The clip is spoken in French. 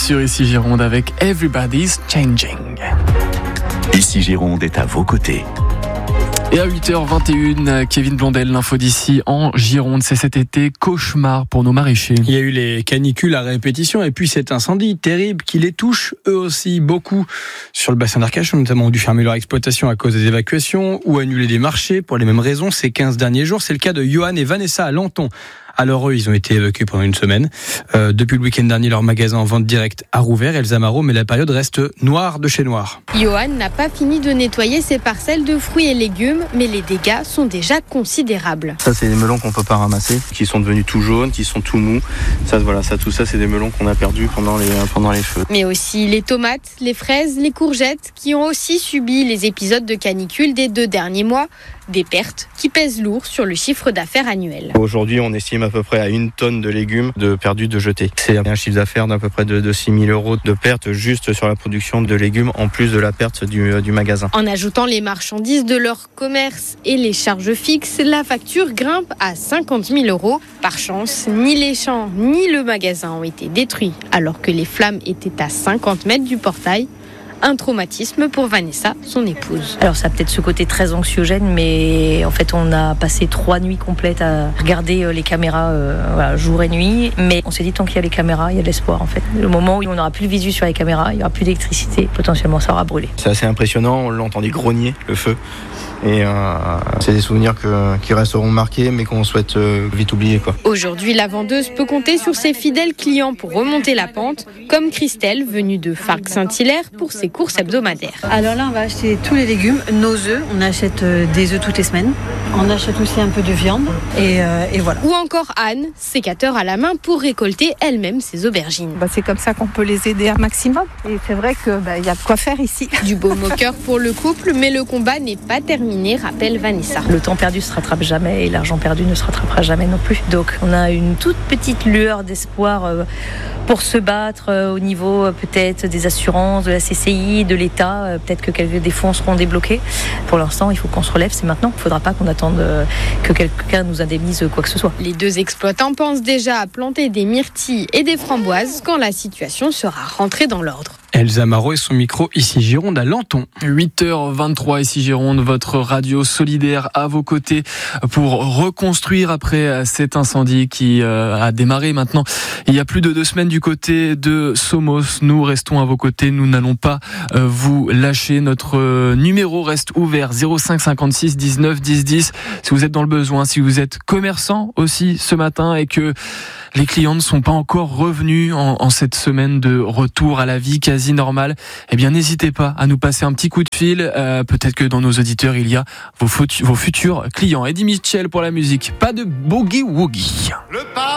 sur Ici Gironde avec Everybody's Changing. Ici Gironde est à vos côtés. Et à 8h21, Kevin Blondel, l'info d'ici en Gironde. C'est cet été cauchemar pour nos maraîchers. Il y a eu les canicules à répétition et puis cet incendie terrible qui les touche eux aussi beaucoup. Sur le bassin d'Arcachon, notamment, ont dû fermer leur exploitation à cause des évacuations ou annuler des marchés pour les mêmes raisons ces 15 derniers jours. C'est le cas de Johan et Vanessa à Lenton. Alors eux, ils ont été évacués pendant une semaine. Depuis le week-end dernier, leur magasin en vente directe a rouvert, Elsa Marot, mais la période reste noire de chez noir. Johan n'a pas fini de nettoyer ses parcelles de fruits et légumes, mais les dégâts sont déjà considérables. Ça, c'est des melons qu'on peut pas ramasser, qui sont devenus tout jaunes, qui sont tout mous. Tout ça, c'est des melons qu'on a perdus pendant les feux. Mais aussi les tomates, les fraises, les courgettes, qui ont aussi subi les épisodes de canicule des 2 derniers mois. Des pertes qui pèsent lourd sur le chiffre d'affaires annuel. Aujourd'hui, on estime à peu près à 1 tonne de légumes de perdus, de jetés. C'est un chiffre d'affaires d'à peu près de 6 000 € de pertes juste sur la production de légumes, en plus de la perte du magasin. En ajoutant les marchandises de leur commerce et les charges fixes, la facture grimpe à 50 000 €. Par chance, ni les champs ni le magasin ont été détruits, alors que les flammes étaient à 50 mètres du portail. Un traumatisme pour Vanessa, son épouse. Alors ça a peut-être ce côté très anxiogène, mais en fait on a passé 3 nuits complètes à regarder les caméras jour et nuit. Mais on s'est dit tant qu'il y a les caméras, il y a de l'espoir en fait. Le moment où on n'aura plus le visu sur les caméras, il n'y aura plus d'électricité, potentiellement ça aura brûlé. C'est assez impressionnant, on l'entendait grogner le feu. Et c'est des souvenirs qui resteront marqués, mais qu'on souhaite vite oublier, quoi. Aujourd'hui, la vendeuse peut compter sur ses fidèles clients pour remonter la pente, comme Christelle, venue de Farc-Saint-Hilaire pour ses courses hebdomadaires. Alors là, on va acheter tous les légumes, nos œufs. On achète des œufs toutes les semaines. On achète aussi un peu de viande et voilà. Ou encore Anne, sécateur à la main pour récolter elle-même ses aubergines. C'est comme ça qu'on peut les aider un maximum. Et c'est vrai qu'il y a de quoi faire ici. Du baume au cœur pour le couple, mais le combat n'est pas terminé, rappelle Vanessa. Le temps perdu se rattrape jamais et l'argent perdu ne se rattrapera jamais non plus. Donc on a une toute petite lueur d'espoir pour se battre au niveau peut-être des assurances, de la CCI, de l'État. Peut-être que des fonds seront débloqués. Pour l'instant, il faut qu'on se relève, c'est maintenant. Il ne faudra pas qu'on attende que quelqu'un nous indemnise quoi que ce soit. Les 2 exploitants pensent déjà à planter des myrtilles et des framboises quand la situation sera rentrée dans l'ordre. Elsa Marot et son micro Ici Gironde à Lenton. 8h23 Ici Gironde, votre radio solidaire à vos côtés pour reconstruire après cet incendie qui a démarré maintenant. Il y a plus de 2 semaines du côté de Somos. Nous restons à vos côtés, nous n'allons pas vous lâcher. Notre numéro reste ouvert 05 56 19 10 10. Si vous êtes dans le besoin, si vous êtes commerçant aussi ce matin et que les clients ne sont pas encore revenus en cette semaine de retour à la vie quasi normale, eh bien n'hésitez pas à nous passer un petit coup de fil. Peut-être que dans nos auditeurs, il y a vos futurs clients. Eddie Mitchell pour la musique. Pas de boogie woogie.